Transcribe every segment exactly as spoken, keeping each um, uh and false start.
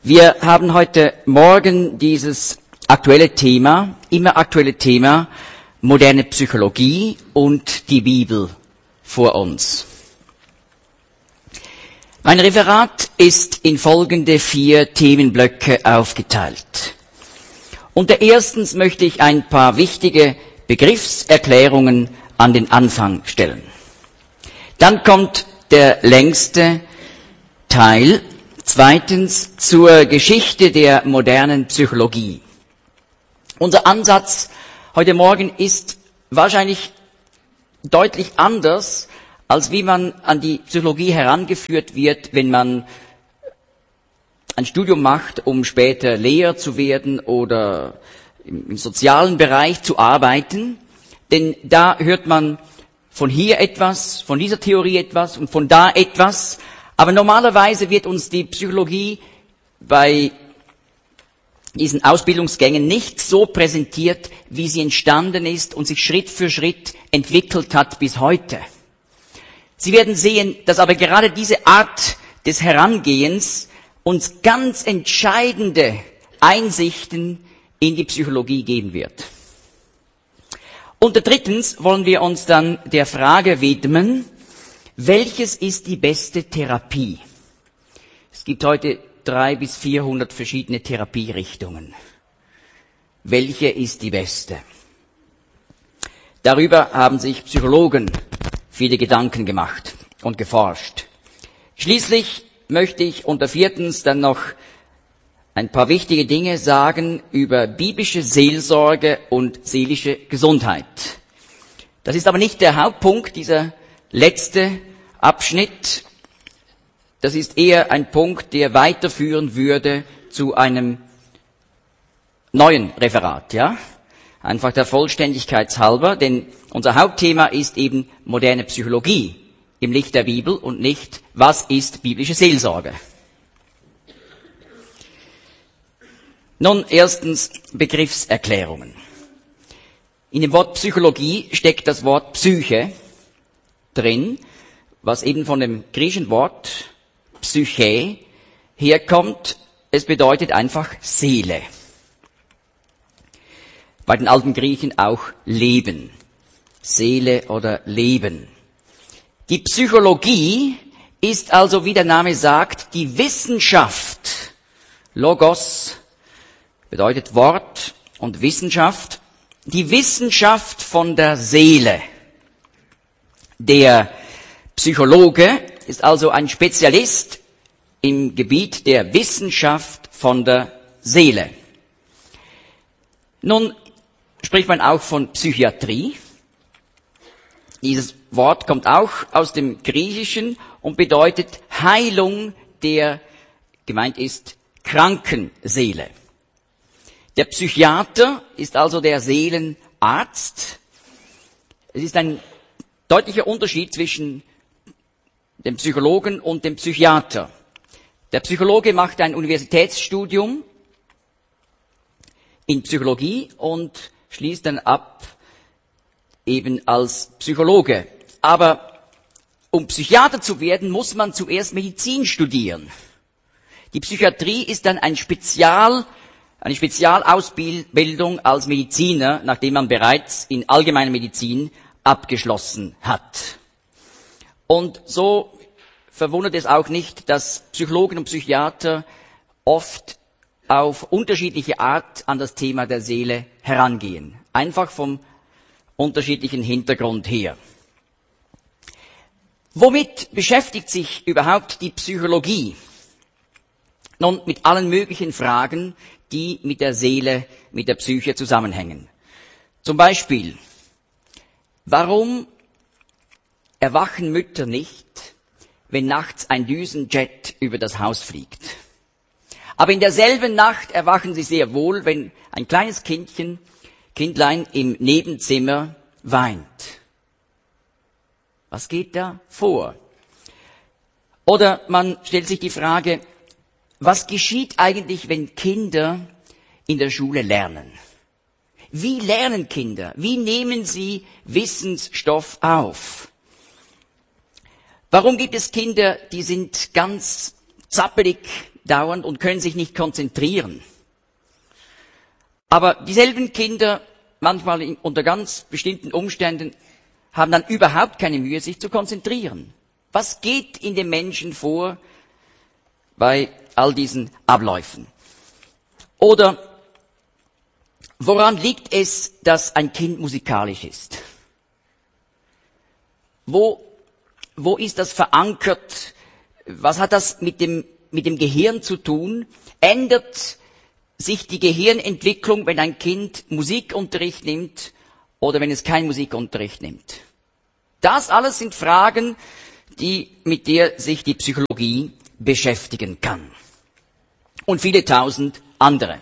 Wir haben heute Morgen dieses aktuelle Thema, immer aktuelle Thema, moderne Psychologie und die Bibel vor uns. Mein Referat ist in folgende vier Themenblöcke aufgeteilt. Unter erstens möchte ich ein paar wichtige Begriffserklärungen an den Anfang stellen. Dann kommt der längste Teil, zweitens zur Geschichte der modernen Psychologie. Unser Ansatz heute Morgen ist wahrscheinlich deutlich anders, als wie man an die Psychologie herangeführt wird, wenn man ein Studium macht, um später Lehrer zu werden oder im, im sozialen Bereich zu arbeiten. Denn da hört man von hier etwas, von dieser Theorie etwas und von da etwas. Aber normalerweise wird uns die Psychologie bei diesen Ausbildungsgängen nicht so präsentiert, wie sie entstanden ist und sich Schritt für Schritt entwickelt hat bis heute. Sie werden sehen, dass aber gerade diese Art des Herangehens uns ganz entscheidende Einsichten in die Psychologie geben wird. Und drittens wollen wir uns dann der Frage widmen, welches ist die beste Therapie? Es gibt heute drei bis vierhundert verschiedene Therapierichtungen. Welche ist die beste? Darüber haben sich Psychologen viele Gedanken gemacht und geforscht. Schließlich möchte ich unter viertens dann noch ein paar wichtige Dinge sagen über biblische Seelsorge und seelische Gesundheit. Das ist aber nicht der Hauptpunkt, dieser letzte Abschnitt. Das ist eher ein Punkt, der weiterführen würde zu einem neuen Referat, ja? Einfach der Vollständigkeit halber, denn unser Hauptthema ist eben moderne Psychologie im Licht der Bibel und nicht, was ist biblische Seelsorge. Nun erstens Begriffserklärungen. In dem Wort Psychologie steckt das Wort Psyche drin, was eben von dem griechischen Wort Psyche herkommt. Es bedeutet einfach Seele. Bei den alten Griechen auch Leben. Seele oder Leben. Die Psychologie ist also, wie der Name sagt, die Wissenschaft. Logos bedeutet Wort und Wissenschaft. Die Wissenschaft von der Seele. Der Psychologe ist also ein Spezialist im Gebiet der Wissenschaft von der Seele. Nun spricht man auch von Psychiatrie. Dieses Wort kommt auch aus dem Griechischen und bedeutet Heilung der, gemeint ist, kranken Seele. Der Psychiater ist also der Seelenarzt. Es ist ein deutlicher Unterschied zwischen dem Psychologen und dem Psychiater. Der Psychologe macht ein Universitätsstudium in Psychologie und schließt dann ab eben als Psychologe. Aber um Psychiater zu werden, muss man zuerst Medizin studieren. Die Psychiatrie ist dann ein Spezial, eine Spezialausbildung als Mediziner, nachdem man bereits in allgemeiner Medizin abgeschlossen hat. Und so verwundert es auch nicht, dass Psychologen und Psychiater oft auf unterschiedliche Art an das Thema der Seele herangehen. Einfach vom unterschiedlichen Hintergrund her. Womit beschäftigt sich überhaupt die Psychologie? Nun, mit allen möglichen Fragen, die mit der Seele, mit der Psyche zusammenhängen. Zum Beispiel, warum erwachen Mütter nicht, wenn nachts ein Düsenjet über das Haus fliegt? Aber in derselben Nacht erwachen sie sehr wohl, wenn ein kleines Kindchen, Kindlein im Nebenzimmer weint. Was geht da vor? Oder man stellt sich die Frage, was geschieht eigentlich, wenn Kinder in der Schule lernen? Wie lernen Kinder? Wie nehmen sie Wissensstoff auf? Warum gibt es Kinder, die sind ganz zappelig dauernd und können sich nicht konzentrieren. Aber dieselben Kinder, manchmal in, unter ganz bestimmten Umständen, haben dann überhaupt keine Mühe, sich zu konzentrieren. Was geht in den Menschen vor bei all diesen Abläufen? Oder woran liegt es, dass ein Kind musikalisch ist? Wo, wo ist das verankert? Was hat das mit dem, mit dem Gehirn zu tun? Ändert sich die Gehirnentwicklung, wenn ein Kind Musikunterricht nimmt oder wenn es keinen Musikunterricht nimmt? Das alles sind Fragen, die, mit der sich die Psychologie beschäftigen kann. Und viele tausend andere.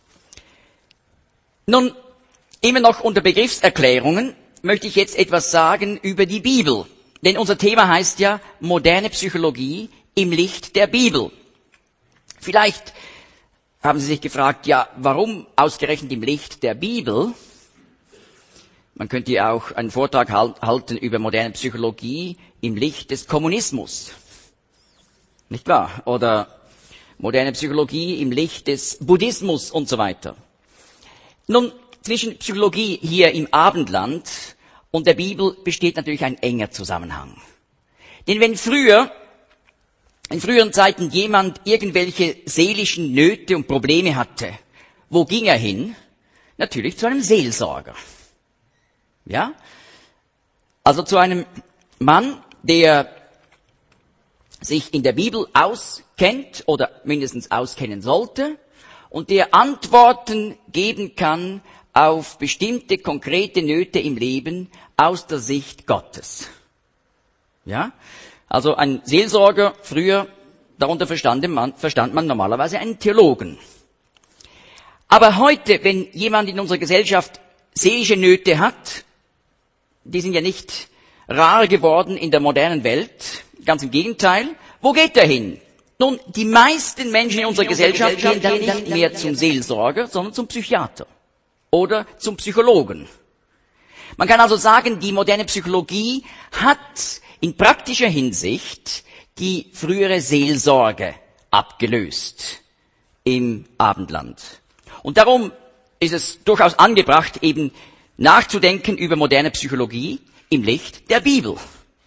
Nun, immer noch unter Begriffserklärungen möchte ich jetzt etwas sagen über die Bibel. Denn unser Thema heißt ja moderne Psychologie im Licht der Bibel. Vielleicht haben Sie sich gefragt, ja, warum ausgerechnet im Licht der Bibel? Man könnte ja auch einen Vortrag halten über moderne Psychologie im Licht des Kommunismus. Nicht wahr? Oder moderne Psychologie im Licht des Buddhismus und so weiter. Nun, zwischen Psychologie hier im Abendland und der Bibel besteht natürlich ein enger Zusammenhang. Denn wenn früher, in früheren Zeiten jemand irgendwelche seelischen Nöte und Probleme hatte, wo ging er hin? Natürlich zu einem Seelsorger. Ja? Also zu einem Mann, der sich in der Bibel auskennt oder mindestens auskennen sollte und der Antworten geben kann auf bestimmte konkrete Nöte im Leben aus der Sicht Gottes. Ja? Also ein Seelsorger früher, darunter verstand man, verstand man normalerweise einen Theologen. Aber heute, wenn jemand in unserer Gesellschaft seelische Nöte hat, die sind ja nicht rar geworden in der modernen Welt, ganz im Gegenteil. Wo geht er hin? Nun, die meisten Menschen in unserer Gesellschaft gehen dann nicht mehr zum Seelsorger, sondern zum Psychiater oder zum Psychologen. Man kann also sagen, die moderne Psychologie hat in praktischer Hinsicht die frühere Seelsorge abgelöst im Abendland. Und darum ist es durchaus angebracht, eben nachzudenken über moderne Psychologie im Licht der Bibel.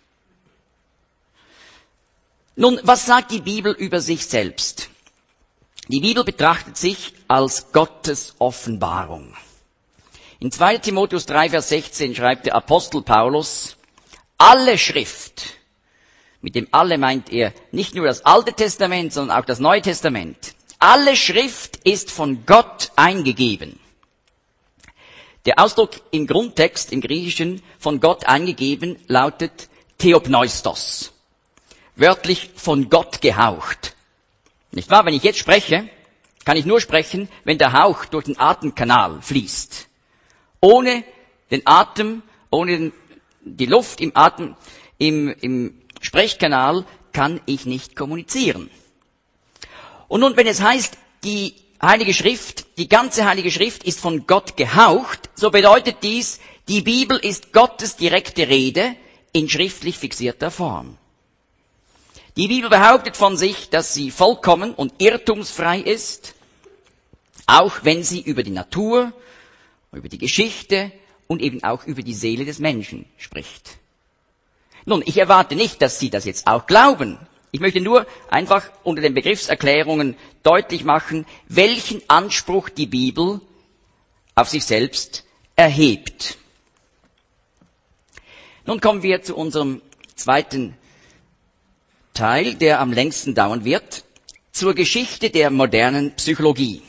Nun, was sagt die Bibel über sich selbst? Die Bibel betrachtet sich als Gottes Offenbarung. In zweiter Timotheus drei, Vers sechzehn schreibt der Apostel Paulus, alle Schrift, mit dem alle meint er nicht nur das Alte Testament, sondern auch das Neue Testament. Alle Schrift ist von Gott eingegeben. Der Ausdruck im Grundtext, im Griechischen, von Gott eingegeben, lautet Theopneustos. Wörtlich von Gott gehaucht. Nicht wahr? Wenn ich jetzt spreche, kann ich nur sprechen, wenn der Hauch durch den Atemkanal fließt. Ohne den Atem, ohne die Luft im Atem, im, im Sprechkanal kann ich nicht kommunizieren. Und nun, wenn es heißt, die Heilige Schrift, die ganze Heilige Schrift ist von Gott gehaucht, so bedeutet dies, die Bibel ist Gottes direkte Rede in schriftlich fixierter Form. Die Bibel behauptet von sich, dass sie vollkommen und irrtumsfrei ist, auch wenn sie über die Natur, über die Geschichte und eben auch über die Seele des Menschen spricht. Nun, ich erwarte nicht, dass Sie das jetzt auch glauben. Ich möchte nur einfach unter den Begriffserklärungen deutlich machen, welchen Anspruch die Bibel auf sich selbst erhebt. Nun kommen wir zu unserem zweiten Teil, der am längsten dauern wird, zur Geschichte der modernen Psychologie.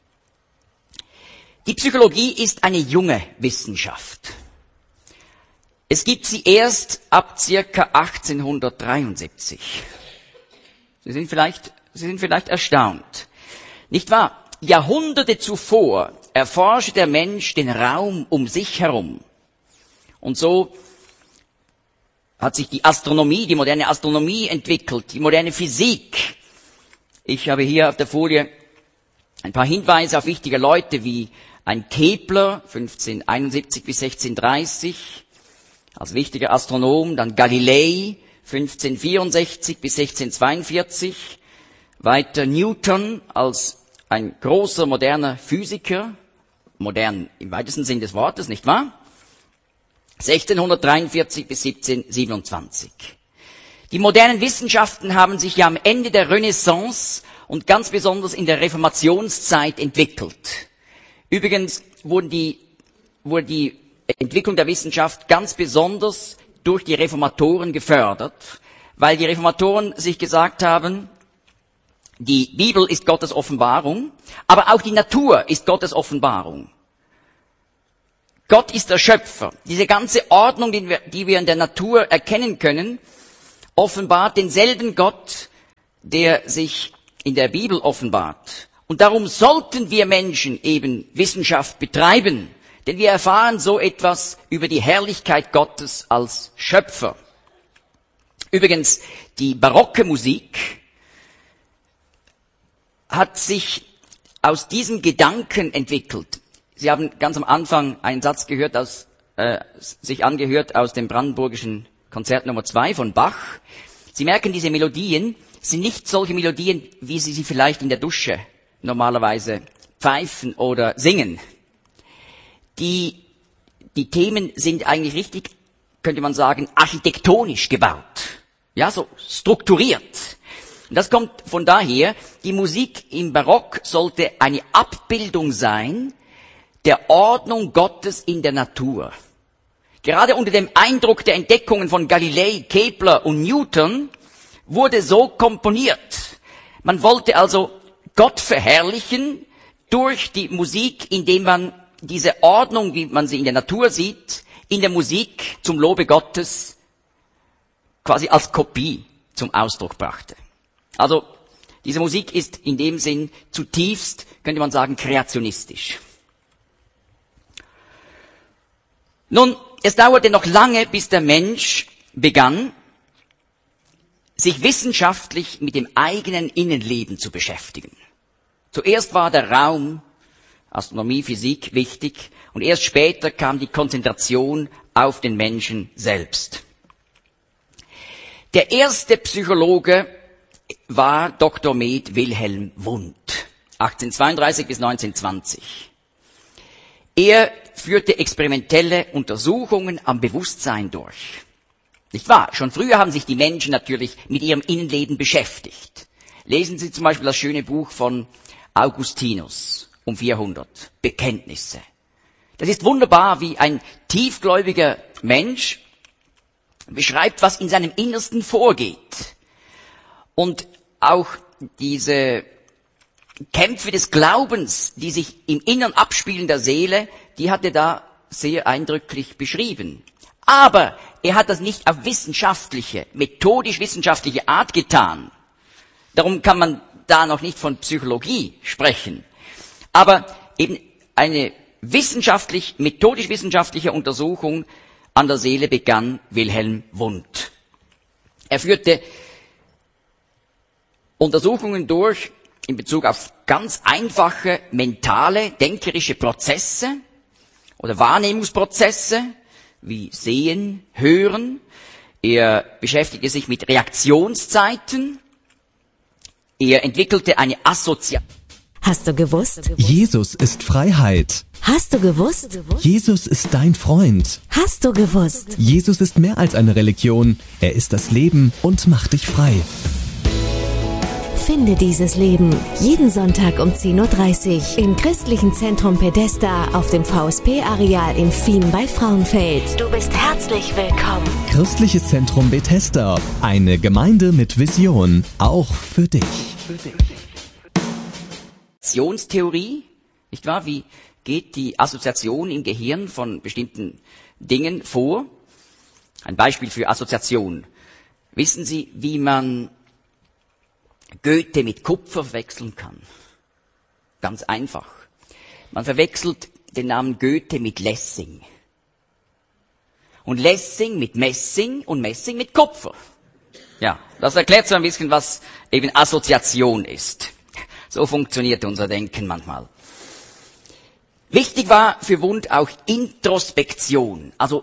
Die Psychologie ist eine junge Wissenschaft. Es gibt sie erst ab circa achtzehnhundertdreiundsiebzig. Sie sind vielleicht, Sie sind vielleicht erstaunt. Nicht wahr? Jahrhunderte zuvor erforschte der Mensch den Raum um sich herum. Und so hat sich die Astronomie, die moderne Astronomie entwickelt, die moderne Physik. Ich habe hier auf der Folie ein paar Hinweise auf wichtige Leute wie ein Kepler, fünfzehnhunderteinundsiebzig bis sechzehnhundertdreißig, als wichtiger Astronom, dann Galilei, fünfzehnhundertvierundsechzig bis sechzehnhundertzweiundvierzig, Weiter Newton als ein großer moderner Physiker, modern im weitesten Sinn des Wortes, nicht wahr? sechzehnhundertdreiundvierzig bis siebzehnhundertsiebenundzwanzig. Die modernen Wissenschaften haben sich ja am Ende der Renaissance und ganz besonders in der Reformationszeit entwickelt. Übrigens wurden die, wurde die Entwicklung der Wissenschaft ganz besonders durch die Reformatoren gefördert, weil die Reformatoren sich gesagt haben, die Bibel ist Gottes Offenbarung, aber auch die Natur ist Gottes Offenbarung. Gott ist der Schöpfer. Diese ganze Ordnung, die wir, die wir in der Natur erkennen können, offenbart denselben Gott, der sich in der Bibel offenbart. Und darum sollten wir Menschen eben Wissenschaft betreiben, denn wir erfahren so etwas über die Herrlichkeit Gottes als Schöpfer. Übrigens, die barocke Musik hat sich aus diesem Gedanken entwickelt. Sie haben ganz am Anfang einen Satz gehört, aus, äh, sich angehört aus dem Brandenburgischen Konzert Nummer zwei von Bach. Sie merken, diese Melodien sind nicht solche Melodien, wie Sie sie vielleicht in der Dusche normalerweise pfeifen oder singen. Die, die Themen sind eigentlich richtig, könnte man sagen, architektonisch gebaut. Ja, so strukturiert. Und das kommt von daher, die Musik im Barock sollte eine Abbildung sein der Ordnung Gottes in der Natur. Gerade unter dem Eindruck der Entdeckungen von Galilei, Kepler und Newton wurde so komponiert. Man wollte also Gott verherrlichen durch die Musik, indem man diese Ordnung, wie man sie in der Natur sieht, in der Musik zum Lobe Gottes quasi als Kopie zum Ausdruck brachte. Also diese Musik ist in dem Sinn zutiefst, könnte man sagen, kreationistisch. Nun, es dauerte noch lange, bis der Mensch begann, sich wissenschaftlich mit dem eigenen Innenleben zu beschäftigen. Zuerst war der Raum, Astronomie, Physik wichtig und erst später kam die Konzentration auf den Menschen selbst. Der erste Psychologe war Doktor med. Wilhelm Wundt, achtzehnhundertzweiunddreißig bis neunzehnhundertzwanzig. Er führte experimentelle Untersuchungen am Bewusstsein durch. Nicht wahr? Schon früher haben sich die Menschen natürlich mit ihrem Innenleben beschäftigt. Lesen Sie zum Beispiel das schöne Buch von Augustinus um vierhundert, Bekenntnisse. Das ist wunderbar, wie ein tiefgläubiger Mensch beschreibt, was in seinem Innersten vorgeht. Und auch diese Kämpfe des Glaubens, die sich im Innern abspielen der Seele, die hat er da sehr eindrücklich beschrieben. Aber er hat das nicht auf wissenschaftliche, methodisch-wissenschaftliche Art getan. Darum kann man da noch nicht von Psychologie sprechen. Aber eben eine wissenschaftlich, methodisch-wissenschaftliche Untersuchung an der Seele begann Wilhelm Wundt. Er führte Untersuchungen durch in Bezug auf ganz einfache mentale, denkerische Prozesse oder Wahrnehmungsprozesse wie Sehen, Hören. Er beschäftigte sich mit Reaktionszeiten. Er entwickelte eine Assoziation. Hast du gewusst? Jesus ist Freiheit. Hast du gewusst? Jesus ist dein Freund. Hast du gewusst? Jesus ist mehr als eine Religion. Er ist das Leben und macht dich frei. Finde dieses Leben jeden Sonntag um zehn Uhr dreißig im Christlichen Zentrum Pedesta auf dem V S P-Areal in Fien bei Frauenfeld. Du bist herzlich willkommen. Christliches Zentrum Bethesda. Eine Gemeinde mit Vision. Auch für dich. Für dich. Assoziationstheorie, nicht wahr? Wie geht die Assoziation im Gehirn von bestimmten Dingen vor? Ein Beispiel für Assoziation. Wissen Sie, wie man Goethe mit Kupfer verwechseln kann? Ganz einfach. Man verwechselt den Namen Goethe mit Lessing. Und Lessing mit Messing und Messing mit Kupfer. Ja, das erklärt so ein bisschen, was eben Assoziation ist. So funktioniert unser Denken manchmal. Wichtig war für Wundt auch Introspektion, also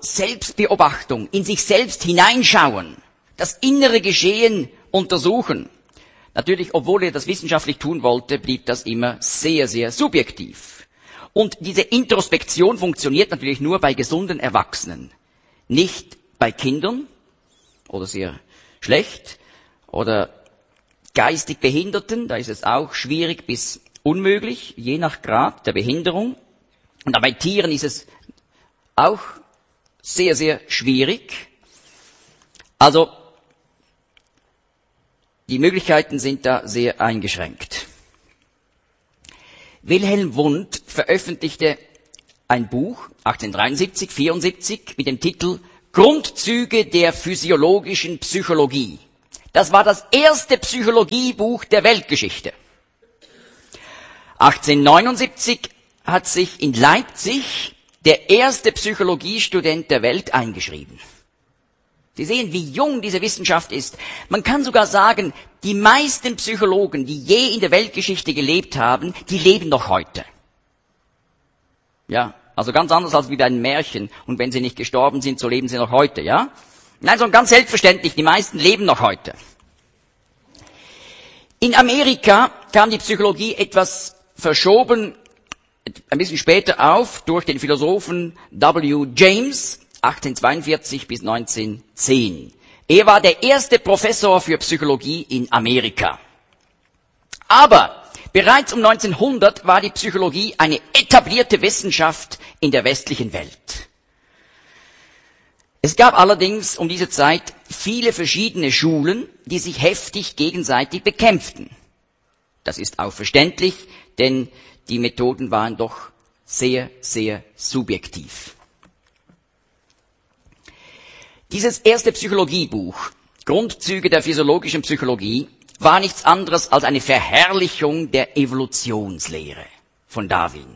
Selbstbeobachtung, in sich selbst hineinschauen, das innere Geschehen untersuchen. natürlich, obwohl er das wissenschaftlich tun wollte, blieb das immer sehr, sehr subjektiv. Und diese Introspektion funktioniert natürlich nur bei gesunden Erwachsenen, nicht bei Kindern oder sehr schlecht oder geistig Behinderten. Da ist es auch schwierig bis unmöglich, je nach Grad der Behinderung. Und bei Tieren ist es auch sehr, sehr schwierig. Also, die Möglichkeiten sind da sehr eingeschränkt. Wilhelm Wundt veröffentlichte ein Buch, achtzehnhundertdreiundsiebzig, vierundsiebzig, mit dem Titel Grundzüge der physiologischen Psychologie. Das war das erste Psychologiebuch der Weltgeschichte. achtzehnhundertneunundsiebzig hat sich in Leipzig der erste Psychologiestudent der Welt eingeschrieben. Sie sehen, wie jung diese Wissenschaft ist. Man kann sogar sagen, die meisten Psychologen, die je in der Weltgeschichte gelebt haben, die leben noch heute. Ja, also ganz anders als wie bei einem Märchen. Und wenn sie nicht gestorben sind, so leben sie noch heute, ja? Nein, so ganz selbstverständlich, die meisten leben noch heute. In Amerika kam die Psychologie etwas verschoben, ein bisschen später auf, durch den Philosophen W. James, achtzehnhundertzweiundvierzig bis neunzehnhundertzehn. Er war der erste Professor für Psychologie in Amerika. Aber bereits um neunzehnhundert war die Psychologie eine etablierte Wissenschaft in der westlichen Welt. Es gab allerdings um diese Zeit viele verschiedene Schulen, die sich heftig gegenseitig bekämpften. Das ist auch verständlich, denn die Methoden waren doch sehr, sehr subjektiv. Dieses erste Psychologiebuch, Grundzüge der physiologischen Psychologie, war nichts anderes als eine Verherrlichung der Evolutionslehre von Darwin.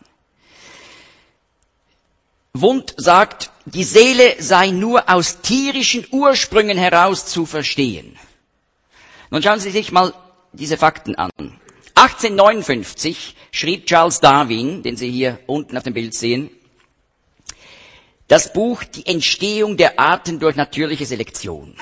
Wundt sagt, die Seele sei nur aus tierischen Ursprüngen heraus zu verstehen. Nun schauen Sie sich mal diese Fakten an. achtzehnhundertneunundfünfzig schrieb Charles Darwin, den Sie hier unten auf dem Bild sehen, das Buch Die Entstehung der Arten durch natürliche Selektion.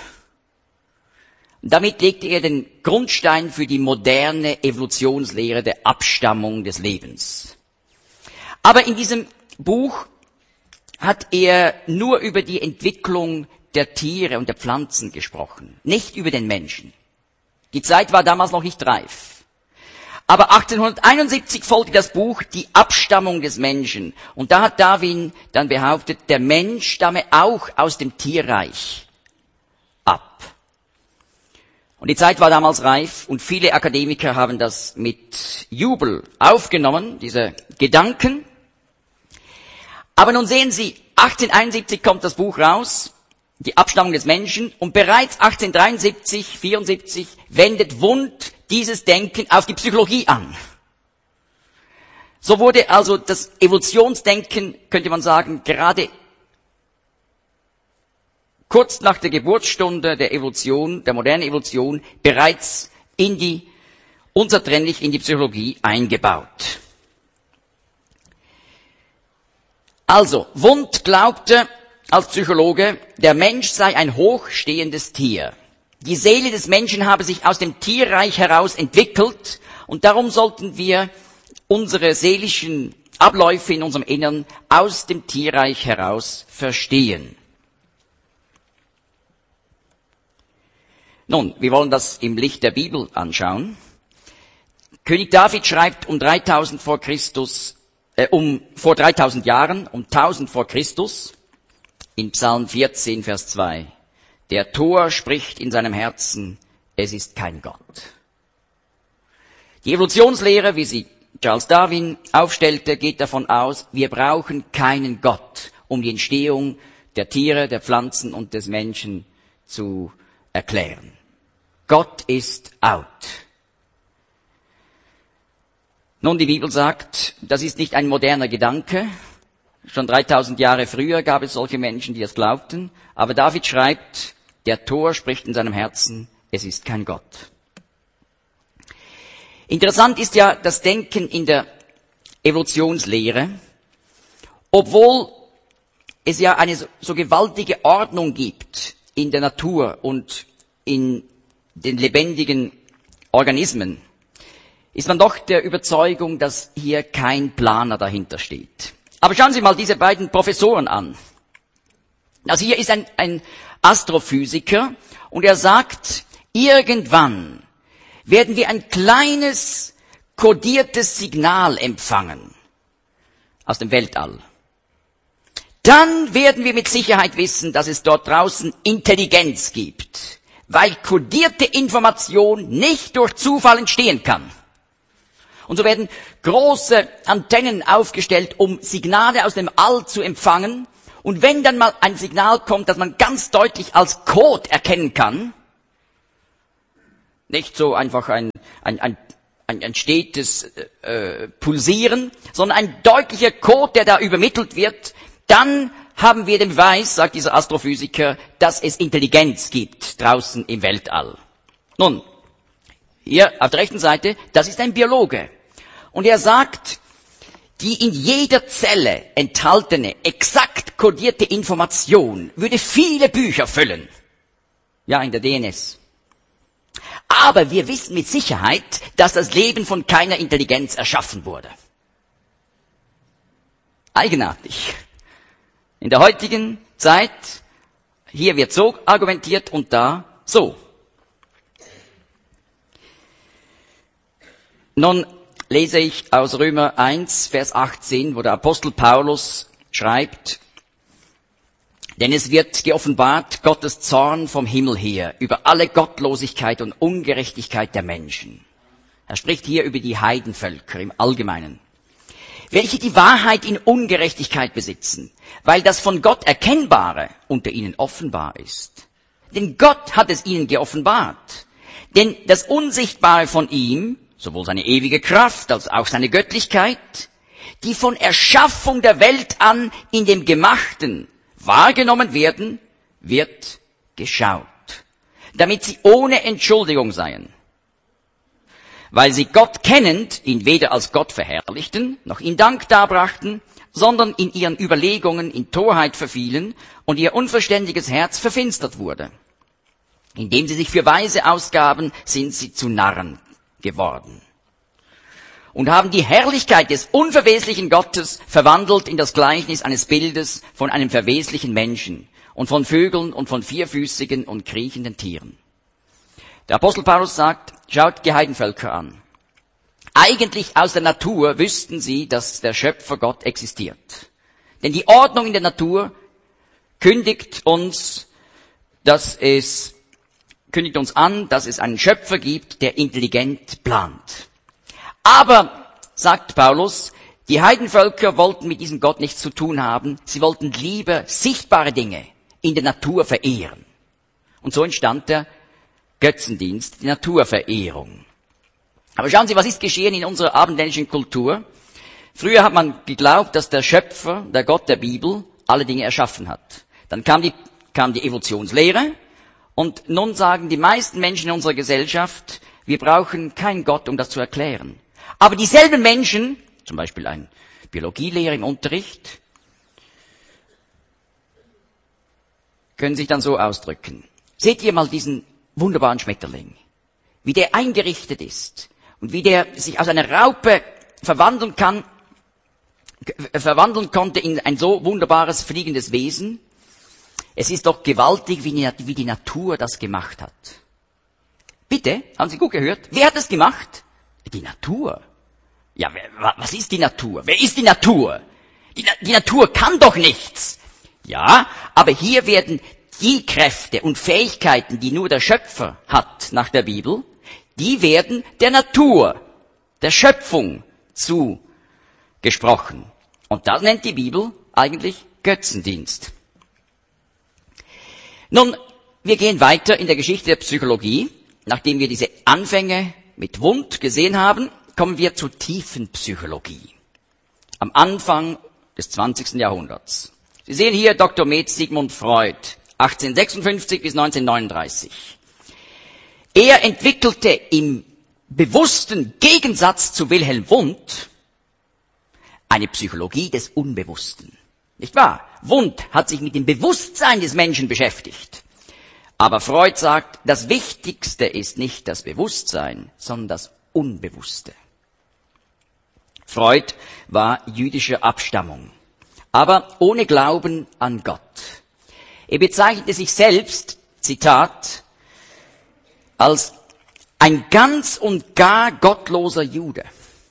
Damit legte er den Grundstein für die moderne Evolutionslehre der Abstammung des Lebens. Aber in diesem Buch hat er nur über die Entwicklung der Tiere und der Pflanzen gesprochen, nicht über den Menschen. Die Zeit war damals noch nicht reif. Aber achtzehnhunderteinundsiebzig folgte das Buch Die Abstammung des Menschen. Und da hat Darwin dann behauptet, der Mensch stamme auch aus dem Tierreich ab. Und die Zeit war damals reif und viele Akademiker haben das mit Jubel aufgenommen, diese Gedanken. Aber nun sehen Sie, achtzehnhunderteinundsiebzig kommt das Buch raus, Die Abstammung des Menschen, und bereits achtzehnhundertdreiundsiebzig, vierundsiebzig wendet Wundt dieses Denken auf die Psychologie an. So wurde also das Evolutionsdenken, könnte man sagen, gerade kurz nach der Geburtsstunde der Evolution, der modernen Evolution, bereits in die, unzertrennlich in die Psychologie eingebaut. Also, Wundt glaubte als Psychologe, der Mensch sei ein hochstehendes Tier. Die Seele des Menschen habe sich aus dem Tierreich heraus entwickelt und darum sollten wir unsere seelischen Abläufe in unserem Innern aus dem Tierreich heraus verstehen. Nun, wir wollen das im Licht der Bibel anschauen. König David schreibt um dreitausend vor Christus, äh, um vor dreitausend Jahren, um tausend vor Christus, in Psalm vierzehn, Vers zwei. Der Tor spricht in seinem Herzen, es ist kein Gott. Die Evolutionslehre, wie sie Charles Darwin aufstellte, geht davon aus, wir brauchen keinen Gott, um die Entstehung der Tiere, der Pflanzen und des Menschen zu erklären. Gott ist out. Nun, die Bibel sagt, das ist nicht ein moderner Gedanke. Schon dreitausend Jahre früher gab es solche Menschen, die es glaubten. Aber David schreibt, der Tor spricht in seinem Herzen, es ist kein Gott. Interessant ist ja das Denken in der Evolutionslehre, obwohl es ja eine so gewaltige Ordnung gibt in der Natur und in den lebendigen Organismen, ist man doch der Überzeugung, dass hier kein Planer dahinter steht. Aber schauen Sie mal diese beiden Professoren an. Also hier ist ein, ein Astrophysiker und er sagt, irgendwann werden wir ein kleines, kodiertes Signal empfangen aus dem Weltall. Dann werden wir mit Sicherheit wissen, dass es dort draußen Intelligenz gibt, weil kodierte Information nicht durch Zufall entstehen kann. Und so werden große Antennen aufgestellt, um Signale aus dem All zu empfangen. Und wenn dann mal ein Signal kommt, das man ganz deutlich als Code erkennen kann, nicht so einfach ein, ein, ein, ein, ein stetes äh, Pulsieren, sondern ein deutlicher Code, der da übermittelt wird, dann haben wir den Beweis, sagt dieser Astrophysiker, dass es Intelligenz gibt draußen im Weltall. Nun, hier auf der rechten Seite, das ist ein Biologe. Und er sagt, die in jeder Zelle enthaltene, exakt kodierte Information würde viele Bücher füllen. Ja, in der D N S. Aber wir wissen mit Sicherheit, dass das Leben von keiner Intelligenz erschaffen wurde. Eigenartig. In der heutigen Zeit, hier wird so argumentiert und da so. Nun lese ich aus Römer eins, Vers achtzehn, wo der Apostel Paulus schreibt, denn es wird geoffenbart Gottes Zorn vom Himmel her über alle Gottlosigkeit und Ungerechtigkeit der Menschen. Er spricht hier über die Heidenvölker im Allgemeinen, welche die Wahrheit in Ungerechtigkeit besitzen, weil das von Gott Erkennbare unter ihnen offenbar ist. Denn Gott hat es ihnen geoffenbart. Denn das Unsichtbare von ihm, sowohl seine ewige Kraft als auch seine Göttlichkeit, die von Erschaffung der Welt an in dem Gemachten wahrgenommen werden, wird geschaut, damit sie ohne Entschuldigung seien. Weil sie Gott kennend, ihn weder als Gott verherrlichten, noch ihm Dank darbrachten, sondern in ihren Überlegungen in Torheit verfielen und ihr unverständiges Herz verfinstert wurde. Indem sie sich für Weise ausgaben, sind sie zu Narren geworden und haben die Herrlichkeit des unverweslichen Gottes verwandelt in das Gleichnis eines Bildes von einem verweslichen Menschen und von Vögeln und von vierfüßigen und kriechenden Tieren. Der Apostel Paulus sagt, schaut die Heidenvölker an. Eigentlich aus der Natur wüssten sie, dass der Schöpfer Gott existiert. Denn die Ordnung in der Natur kündigt uns, dass es, kündigt uns an, dass es einen Schöpfer gibt, der intelligent plant. Aber, sagt Paulus, die Heidenvölker wollten mit diesem Gott nichts zu tun haben. Sie wollten lieber sichtbare Dinge in der Natur verehren. Und so entstand der Götzendienst, die Naturverehrung. Aber schauen Sie, was ist geschehen in unserer abendländischen Kultur? Früher hat man geglaubt, dass der Schöpfer, der Gott der Bibel, alle Dinge erschaffen hat. Dann kam die, kam die Evolutionslehre und nun sagen die meisten Menschen in unserer Gesellschaft, wir brauchen keinen Gott, um das zu erklären. Aber dieselben Menschen, zum Beispiel ein Biologielehrer im Unterricht, können sich dann so ausdrücken. Seht ihr mal diesen wunderbaren Schmetterling, wie der eingerichtet ist und wie der sich aus einer Raupe verwandeln kann, verwandeln konnte in ein so wunderbares fliegendes Wesen. Es ist doch gewaltig, wie die Natur das gemacht hat. Bitte, haben Sie gut gehört? Wer hat das gemacht? Die Natur. Ja, wer, was ist die Natur? Wer ist die Natur? Die, die Natur kann doch nichts. Ja, aber hier werden die Kräfte und Fähigkeiten, die nur der Schöpfer hat nach der Bibel, die werden der Natur, der Schöpfung zugesprochen. Und das nennt die Bibel eigentlich Götzendienst. Nun, wir gehen weiter in der Geschichte der Psychologie. Nachdem wir diese Anfänge mit Wundt gesehen haben, kommen wir zur Tiefenpsychologie. Am Anfang des zwanzigsten Jahrhunderts. Sie sehen hier Doktor Med Sigmund Freud, achtzehnhundertsechsundfünfzig bis neunzehnhundertneununddreißig. Er entwickelte im bewussten Gegensatz zu Wilhelm Wundt eine Psychologie des Unbewussten. Nicht wahr? Wundt hat sich mit dem Bewusstsein des Menschen beschäftigt. Aber Freud sagt, das Wichtigste ist nicht das Bewusstsein, sondern das Unbewusste. Freud war jüdischer Abstammung, aber ohne Glauben an Gott. Er bezeichnete sich selbst, Zitat, als ein ganz und gar gottloser Jude,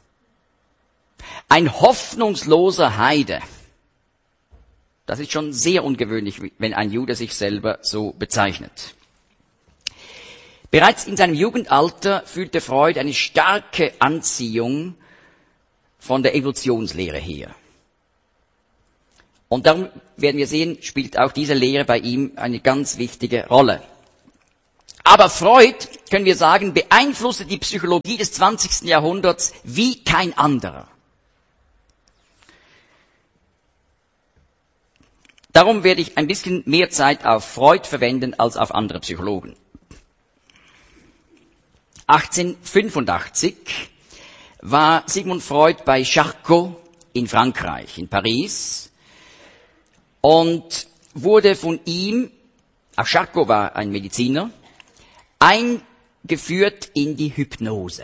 ein hoffnungsloser Heide. Das ist schon sehr ungewöhnlich, wenn ein Jude sich selber so bezeichnet. Bereits in seinem Jugendalter fühlte Freud eine starke Anziehung von der Evolutionslehre her. Und darum werden wir sehen, spielt auch diese Lehre bei ihm eine ganz wichtige Rolle. Aber Freud, können wir sagen, beeinflusste die Psychologie des zwanzigsten Jahrhunderts wie kein anderer. Darum werde ich ein bisschen mehr Zeit auf Freud verwenden als auf andere Psychologen. achtzehnhundertfünfundachtzig war Sigmund Freud bei Charcot in Frankreich, in Paris, und wurde von ihm, auch Charcot war ein Mediziner, eingeführt in die Hypnose.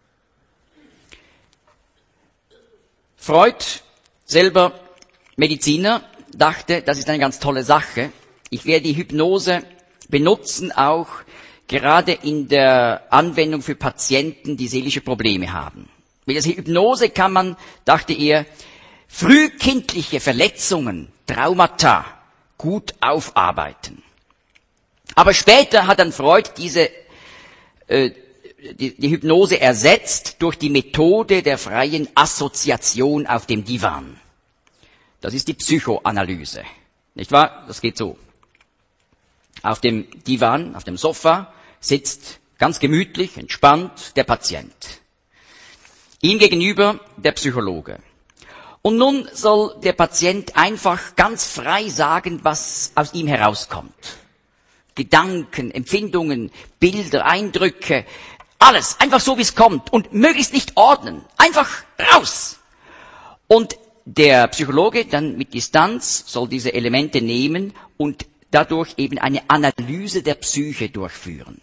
Freud, selber Mediziner, dachte, das ist eine ganz tolle Sache. Ich werde die Hypnose benutzen, auch gerade in der Anwendung für Patienten, die seelische Probleme haben. Mit der Hypnose kann man, dachte er, frühkindliche Verletzungen, Traumata gut aufarbeiten. Aber später hat dann Freud diese äh, die, die Hypnose ersetzt durch die Methode der freien Assoziation auf dem Divan. Das ist die Psychoanalyse. Nicht wahr? Das geht so. Auf dem Divan, auf dem Sofa, sitzt ganz gemütlich, entspannt der Patient. Ihm gegenüber der Psychologe. Und nun soll der Patient einfach ganz frei sagen, was aus ihm herauskommt. Gedanken, Empfindungen, Bilder, Eindrücke, alles, einfach so wie es kommt und möglichst nicht ordnen. Einfach raus. Und der Psychologe dann mit Distanz soll diese Elemente nehmen und dadurch eben eine Analyse der Psyche durchführen.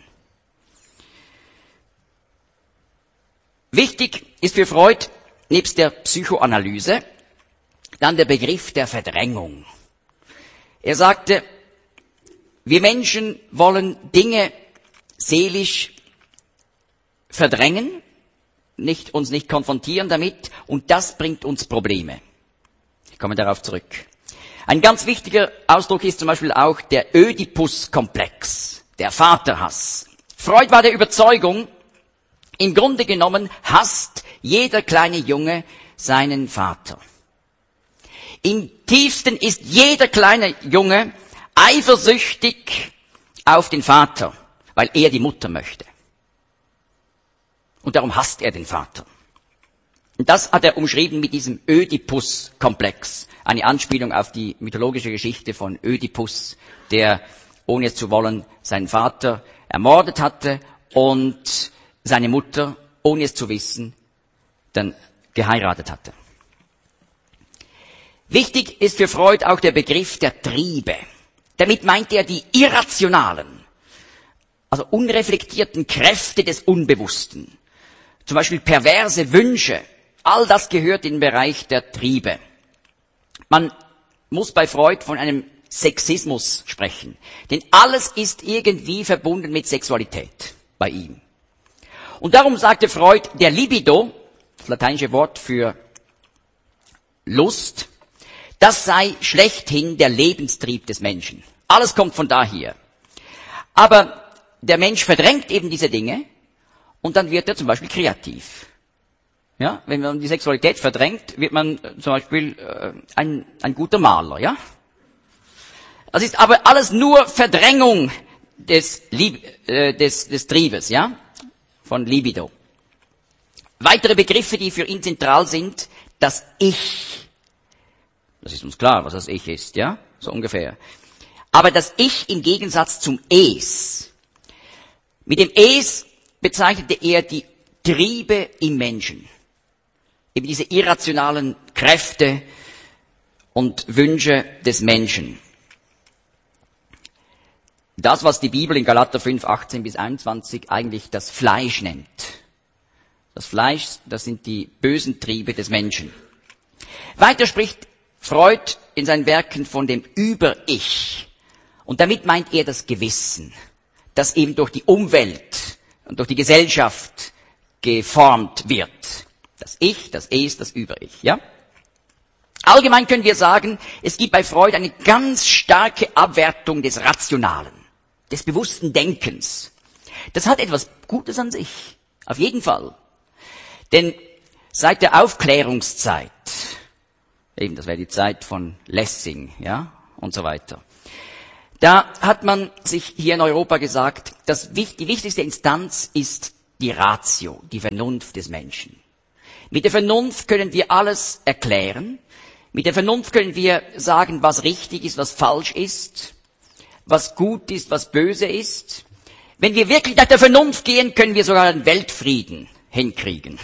Wichtig ist für Freud nebst der Psychoanalyse dann der Begriff der Verdrängung. Er sagte, wir Menschen wollen Dinge seelisch verdrängen, nicht, uns nicht konfrontieren damit, und das bringt uns Probleme. Ich komme darauf zurück. Ein ganz wichtiger Ausdruck ist zum Beispiel auch der Ödipus-Komplex, der Vaterhass. Freud war der Überzeugung, im Grunde genommen hasst jeder kleine Junge seinen Vater. Im tiefsten ist jeder kleine Junge eifersüchtig auf den Vater, weil er die Mutter möchte. Und darum hasst er den Vater. Und das hat er umschrieben mit diesem Ödipus-Komplex. Eine Anspielung auf die mythologische Geschichte von Ödipus, der, ohne es zu wollen, seinen Vater ermordet hatte und seine Mutter, ohne es zu wissen, dann geheiratet hatte. Wichtig ist für Freud auch der Begriff der Triebe. Damit meint er die irrationalen, also unreflektierten Kräfte des Unbewussten. Zum Beispiel perverse Wünsche. All das gehört in den Bereich der Triebe. Man muss bei Freud von einem Sexismus sprechen. Denn alles ist irgendwie verbunden mit Sexualität bei ihm. Und darum sagte Freud, der Libido, das lateinische Wort für Lust, das sei schlechthin der Lebenstrieb des Menschen. Alles kommt von daher. Aber der Mensch verdrängt eben diese Dinge und dann wird er zum Beispiel kreativ. Ja, wenn man die Sexualität verdrängt, wird man äh, zum Beispiel äh, ein, ein guter Maler, ja? Das ist aber alles nur Verdrängung des, Lieb äh, des, des Triebes, ja? Von Libido. Weitere Begriffe, die für ihn zentral sind, das Ich. Das ist uns klar, was das Ich ist, ja? So ungefähr. Aber das Ich im Gegensatz zum Es. Mit dem Es bezeichnete er die Triebe im Menschen. Eben diese irrationalen Kräfte und Wünsche des Menschen. das, was die Bibel in Galater fünf, achtzehn bis einundzwanzig eigentlich das Fleisch nennt. Das Fleisch, das sind die bösen Triebe des Menschen. Weiter spricht Freud in seinen Werken von dem Über-Ich. Und damit meint er das Gewissen, das eben durch die Umwelt und durch die Gesellschaft geformt wird. Das Ich, das Es, das Über-Ich, ja? Allgemein können wir sagen, es gibt bei Freud eine ganz starke Abwertung des Rationalen, des bewussten Denkens. Das hat etwas Gutes an sich, auf jeden Fall. Denn seit der Aufklärungszeit, eben das wäre die Zeit von Lessing, ja, und so weiter, da hat man sich hier in Europa gesagt, dass die wichtigste Instanz ist die Ratio, die Vernunft des Menschen. Mit der Vernunft können wir alles erklären. Mit der Vernunft können wir sagen, was richtig ist, was falsch ist, was gut ist, was böse ist. Wenn wir wirklich nach der Vernunft gehen, können wir sogar einen Weltfrieden hinkriegen.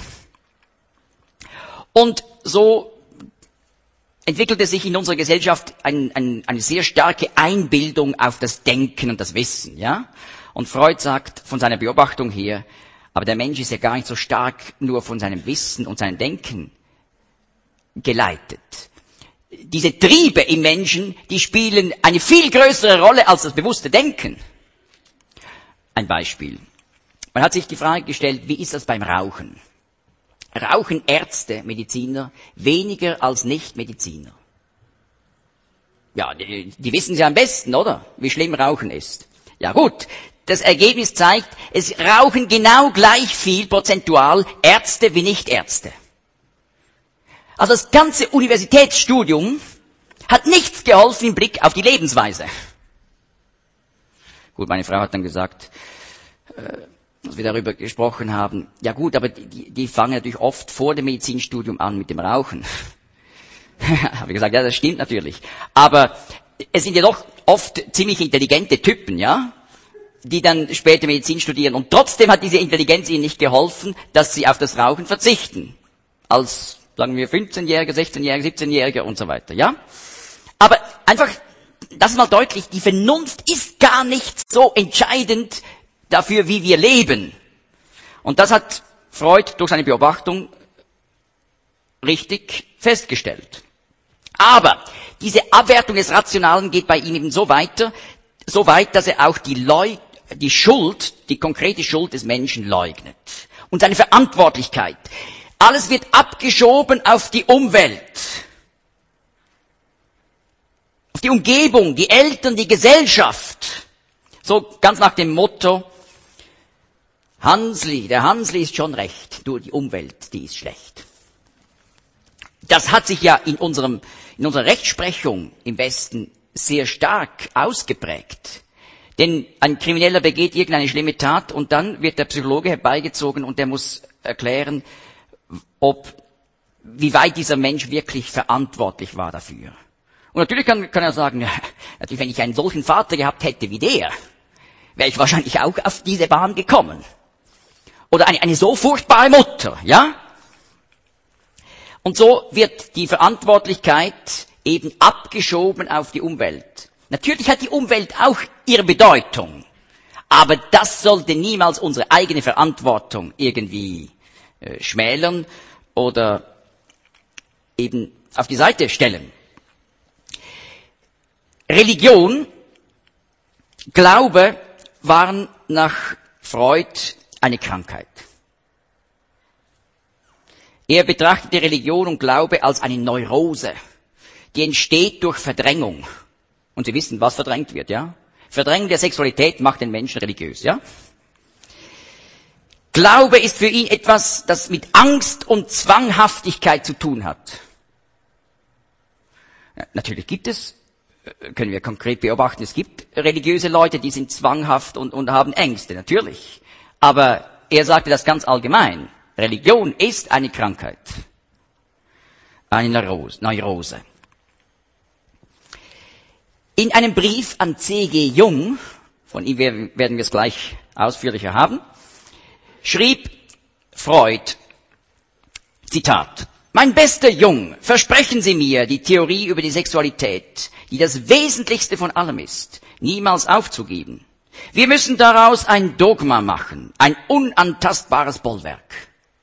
Und so entwickelte sich in unserer Gesellschaft ein, ein, eine sehr starke Einbildung auf das Denken und das Wissen, ja? Und Freud sagt von seiner Beobachtung her, aber der Mensch ist ja gar nicht so stark nur von seinem Wissen und seinem Denken geleitet. Diese Triebe im Menschen, die spielen eine viel größere Rolle als das bewusste Denken. Ein Beispiel. Man hat sich die Frage gestellt, wie ist das beim Rauchen? Rauchen Ärzte, Mediziner weniger als Nicht-Mediziner? Ja, die, die wissen ja am besten, oder? Wie schlimm Rauchen ist. Ja gut, das Ergebnis zeigt, es rauchen genau gleich viel prozentual Ärzte wie Nicht-Ärzte. Also das ganze Universitätsstudium hat nichts geholfen im Blick auf die Lebensweise. Gut, meine Frau hat dann gesagt, äh, als wir darüber gesprochen haben, ja gut, aber die, die fangen natürlich oft vor dem Medizinstudium an mit dem Rauchen. Habe ich gesagt, ja, das stimmt natürlich. Aber es sind ja doch oft ziemlich intelligente Typen, ja, die dann später Medizin studieren. Und trotzdem hat diese Intelligenz ihnen nicht geholfen, dass sie auf das Rauchen verzichten. Als, sagen wir, fünfzehnjähriger, sechzehnjähriger, siebzehnjähriger und so weiter, ja. Aber einfach, das ist mal deutlich, die Vernunft ist gar nicht so entscheidend dafür, wie wir leben. Und das hat Freud durch seine Beobachtung richtig festgestellt. Aber diese Abwertung des Rationalen geht bei ihm eben so weiter, so weit, dass er auch die, Leu- die Schuld, die konkrete Schuld des Menschen leugnet. Und seine Verantwortlichkeit. Alles wird abgeschoben auf die Umwelt. Auf die Umgebung, die Eltern, die Gesellschaft. So ganz nach dem Motto, Hansli, der Hansli ist schon recht, nur die Umwelt, die ist schlecht. Das hat sich ja in unserem, in unserer Rechtsprechung im Westen sehr stark ausgeprägt. Denn ein Krimineller begeht irgendeine schlimme Tat und dann wird der Psychologe herbeigezogen und der muss erklären, ob, wie weit dieser Mensch wirklich verantwortlich war dafür. Und natürlich kann, kann er sagen, natürlich, wenn ich einen solchen Vater gehabt hätte wie der, wäre ich wahrscheinlich auch auf diese Bahn gekommen. Oder eine, eine so furchtbare Mutter, ja? Und so wird die Verantwortlichkeit eben abgeschoben auf die Umwelt. Natürlich hat die Umwelt auch ihre Bedeutung, aber das sollte niemals unsere eigene Verantwortung irgendwie äh, schmälern oder eben auf die Seite stellen. Religion, Glaube waren nach Freud eine Krankheit. Er betrachtete Religion und Glaube als eine Neurose, die entsteht durch Verdrängung. Und Sie wissen, was verdrängt wird, ja? Verdrängung der Sexualität macht den Menschen religiös, ja? Glaube ist für ihn etwas, das mit Angst und Zwanghaftigkeit zu tun hat. Ja, natürlich gibt es, können wir konkret beobachten, es gibt religiöse Leute, die sind zwanghaft und, und haben Ängste, natürlich. Aber er sagte das ganz allgemein. Religion ist eine Krankheit. Eine Neurose. In einem Brief an C G Jung, von ihm werden wir es gleich ausführlicher haben, schrieb Freud, Zitat, mein bester Jung, versprechen Sie mir die Theorie über die Sexualität, die das Wesentlichste von allem ist, niemals aufzugeben. Wir müssen daraus ein Dogma machen, ein unantastbares Bollwerk.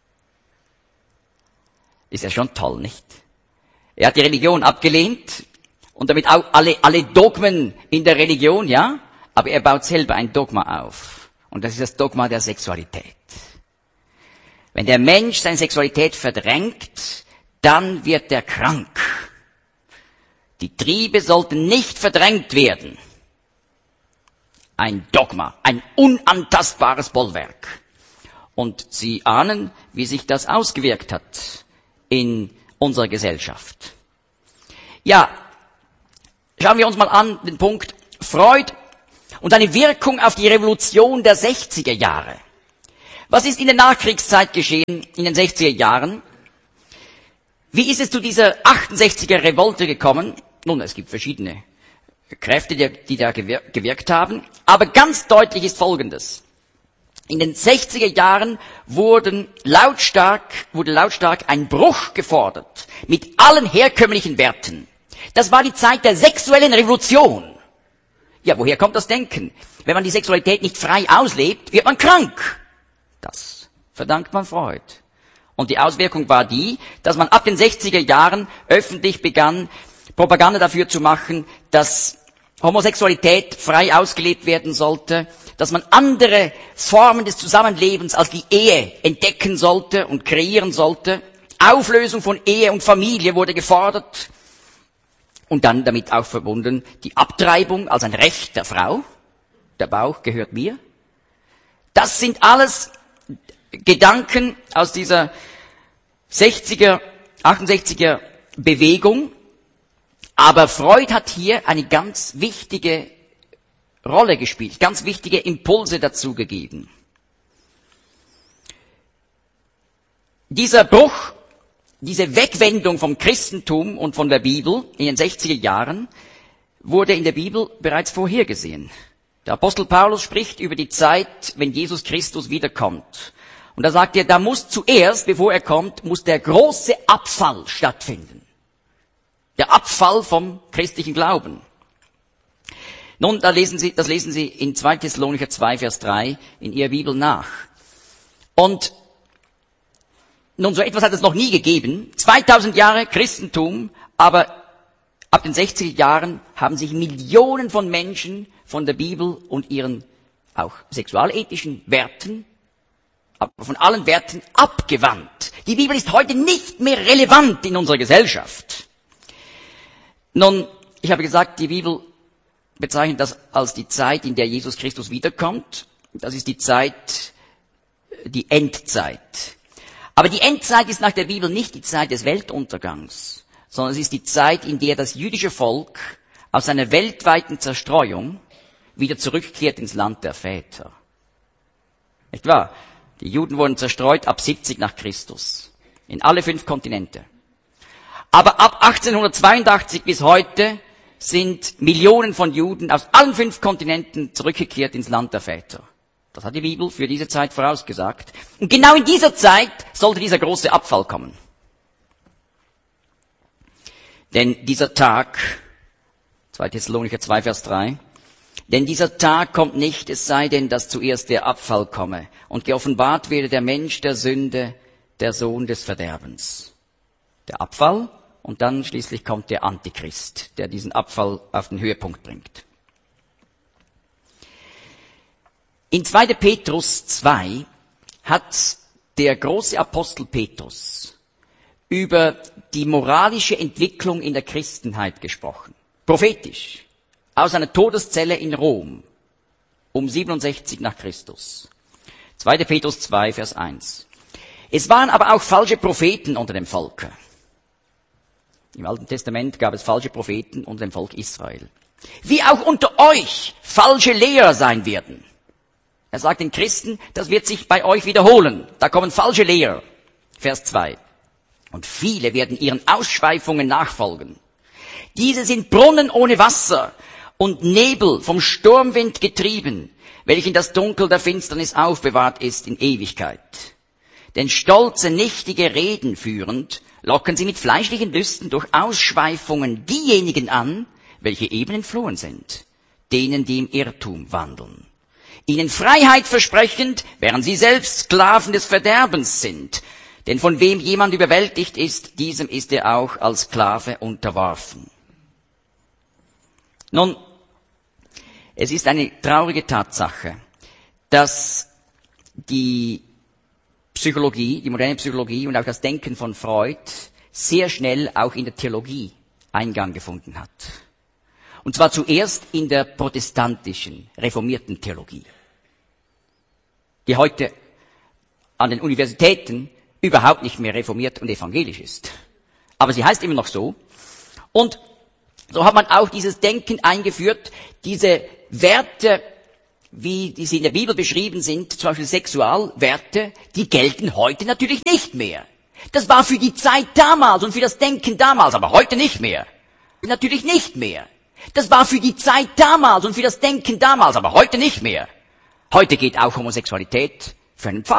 Ist ja schon toll, nicht? Er hat die Religion abgelehnt und damit auch alle, alle Dogmen in der Religion, ja? Aber er baut selber ein Dogma auf. Und das ist das Dogma der Sexualität. Wenn der Mensch seine Sexualität verdrängt, dann wird er krank. Die Triebe sollten nicht verdrängt werden. Ein Dogma, ein unantastbares Bollwerk. Und Sie ahnen, wie sich das ausgewirkt hat in unserer Gesellschaft. Ja, schauen wir uns mal an den Punkt Freud und seine Wirkung auf die Revolution der sechziger Jahre. Was ist in der Nachkriegszeit geschehen, in den sechziger Jahren? Wie ist es zu dieser achtundsechziger Revolte gekommen? Nun, es gibt verschiedene Kräfte, die, die da gewirkt haben. Aber ganz deutlich ist Folgendes. In den sechziger Jahren wurden lautstark, wurde lautstark ein Bruch gefordert mit allen herkömmlichen Werten. Das war die Zeit der sexuellen Revolution. Ja, woher kommt das Denken? Wenn man die Sexualität nicht frei auslebt, wird man krank. Das verdankt man Freud. Und die Auswirkung war die, dass man ab den sechziger Jahren öffentlich begann, Propaganda dafür zu machen, dass Homosexualität frei ausgelebt werden sollte, dass man andere Formen des Zusammenlebens als die Ehe entdecken sollte und kreieren sollte. Auflösung von Ehe und Familie wurde gefordert und dann damit auch verbunden die Abtreibung als ein Recht der Frau. Der Bauch gehört mir. Das sind alles Gedanken aus dieser sechziger, achtundsechziger Bewegung. Aber Freud hat hier eine ganz wichtige Rolle gespielt, ganz wichtige Impulse dazu gegeben. Dieser Bruch, diese Wegwendung vom Christentum und von der Bibel in den sechziger Jahren wurde in der Bibel bereits vorhergesehen. Der Apostel Paulus spricht über die Zeit, wenn Jesus Christus wiederkommt. Und da sagt er, da muss zuerst, bevor er kommt, muss der große Abfall stattfinden. Der Abfall vom christlichen Glauben. Nun, da lesen Sie, das lesen Sie in zweiter Thessalonicher zwei, Vers drei in Ihrer Bibel nach. Und nun, so etwas hat es noch nie gegeben. zweitausend Jahre Christentum, aber ab den sechziger Jahren haben sich Millionen von Menschen von der Bibel und ihren auch sexualethischen Werten, aber von allen Werten abgewandt. Die Bibel ist heute nicht mehr relevant in unserer Gesellschaft. Nun, ich habe gesagt, die Bibel bezeichnet das als die Zeit, in der Jesus Christus wiederkommt. Das ist die Zeit, die Endzeit. Aber die Endzeit ist nach der Bibel nicht die Zeit des Weltuntergangs, sondern es ist die Zeit, in der das jüdische Volk aus seiner weltweiten Zerstreuung wieder zurückkehrt ins Land der Väter. Nicht wahr? Die Juden wurden zerstreut ab siebzig nach Christus. In alle fünf Kontinente. Aber ab achtzehnhundertzweiundachtzig bis heute sind Millionen von Juden aus allen fünf Kontinenten zurückgekehrt ins Land der Väter. Das hat die Bibel für diese Zeit vorausgesagt. Und genau in dieser Zeit sollte dieser große Abfall kommen. Denn dieser Tag, zweiter Thessalonicher zwei, Vers drei, denn dieser Tag kommt nicht, es sei denn, dass zuerst der Abfall komme und geoffenbart werde der Mensch der Sünde, der Sohn des Verderbens. Der Abfall und dann schließlich kommt der Antichrist, der diesen Abfall auf den Höhepunkt bringt. In zweiter Petrus zwei hat der große Apostel Petrus über die moralische Entwicklung in der Christenheit gesprochen. Prophetisch. Aus einer Todeszelle in Rom. Um siebenundsechzig nach Christus. zweiter Petrus zwei, Vers eins. Es waren aber auch falsche Propheten unter dem Volke. Im Alten Testament gab es falsche Propheten unter dem Volk Israel. Wie auch unter euch falsche Lehrer sein werden. Er sagt den Christen, das wird sich bei euch wiederholen. Da kommen falsche Lehrer. Vers zwei. Und viele werden ihren Ausschweifungen nachfolgen. Diese sind Brunnen ohne Wasser und Nebel vom Sturmwind getrieben, welchen das Dunkel der Finsternis aufbewahrt ist in Ewigkeit. Denn stolze, nichtige Reden führend, locken sie mit fleischlichen Lüsten durch Ausschweifungen diejenigen an, welche eben entflohen sind. denen, die im Irrtum wandeln. Ihnen Freiheit versprechend, während sie selbst Sklaven des Verderbens sind. Denn von wem jemand überwältigt ist, diesem ist er auch als Sklave unterworfen. Nun, es ist eine traurige Tatsache, dass die Psychologie, die moderne Psychologie und auch das Denken von Freud sehr schnell auch in der Theologie Eingang gefunden hat. Und zwar zuerst in der protestantischen, reformierten Theologie, die heute an den Universitäten überhaupt nicht mehr reformiert und evangelisch ist. Aber sie heißt immer noch so. Und so hat man auch dieses Denken eingeführt, diese Werte, wie die sie in der Bibel beschrieben sind, zum Beispiel Sexualwerte, die gelten heute natürlich nicht mehr. Das war für die Zeit damals und für das Denken damals, aber heute nicht mehr. Natürlich nicht mehr. Das war für die Zeit damals und für das Denken damals, aber heute nicht mehr. Heute geht auch Homosexualität für einen Pfarrer